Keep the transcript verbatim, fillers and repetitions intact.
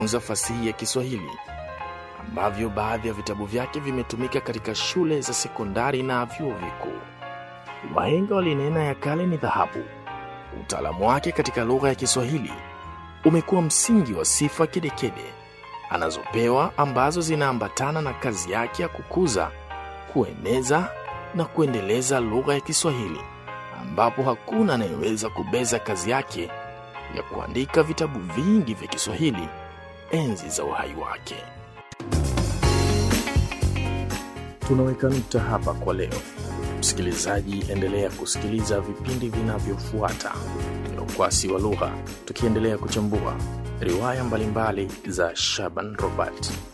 za fasihi ya Kiswahili ambavyo baadhi ya vitabu vyake vimetumika katika shule za sekondari na vyuo vikuu. Wahenga walinena ya kale ni dhahabu. Utaalamu wake katika lugha ya Kiswahili umekuwa msingi wa sifa kedekede anazopewa ambazo zinaambatana na kazi yake ya kukuza, kueneza na kuendeleza lugha ya Kiswahili, ambapo hakuna anayeweza kubeza kazi yake ya kuandika vitabu vingi vya Kiswahili enzi za uhai wake. Tunaweka nukta hapa kwa leo. Msikilizaji, endelea kusikiliza vipindi vinavyofuata vya Ukwasi wa Lugha, tukiendelea kuchambua riwaya mbalimbali za Shaban Robert.